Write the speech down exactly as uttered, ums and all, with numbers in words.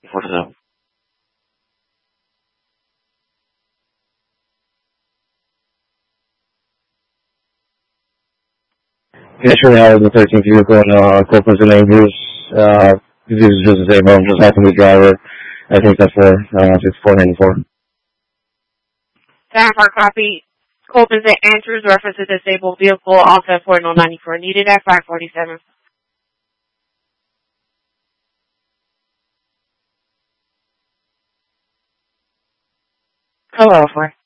What's up? Yeah, sure, I was the thirteenth vehicle in uh, Corpus and Andrews. Uh, this is just the same. I'm just asking the driver. I think that's for uh, sixty-four ninety-four. Time for copy. Colton Andrews reference a disabled vehicle off at four oh ninety-four. Needed at five forty-seven. Hello, four.